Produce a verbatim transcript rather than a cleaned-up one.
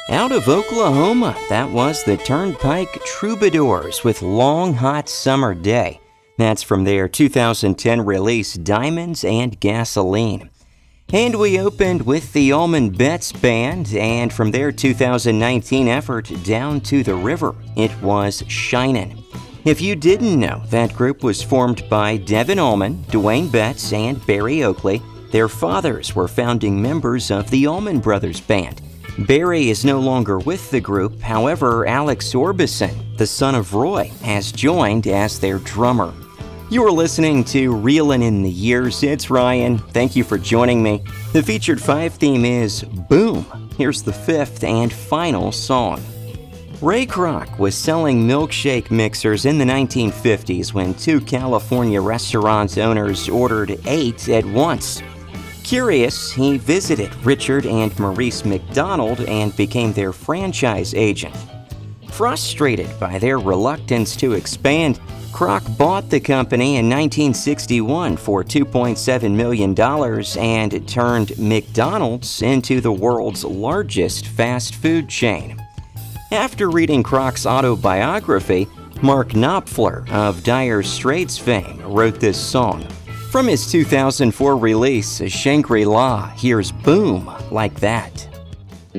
Out of Oklahoma, that was the Turnpike Troubadours with Long Hot Summer Day. That's from their two thousand ten release Diamonds and Gasoline. And we opened with the Allman Betts Band, and from their two thousand nineteen effort Down to the River, it was Shinin'. If you didn't know, that group was formed by Devin Allman, Dwayne Betts, and Barry Oakley. Their fathers were founding members of the Allman Brothers Band. Barry is no longer with the group, however, Alex Orbison, the son of Roy, has joined as their drummer. You are listening to Reelin' in the Years. It's Ryan. Thank you for joining me. The featured five theme is Boom. Here's the fifth and final song. Ray Kroc was selling milkshake mixers in the nineteen fifties when two California restaurant owners ordered eight at once. Curious, he visited Richard and Maurice McDonald and became their franchise agent. Frustrated by their reluctance to expand, Kroc bought the company in nineteen sixty-one for two point seven million dollars and turned McDonald's into the world's largest fast food chain. After reading Kroc's autobiography, Mark Knopfler of Dire Straits fame wrote this song. From his two thousand four release, Shangri-La, here's Boom Like That.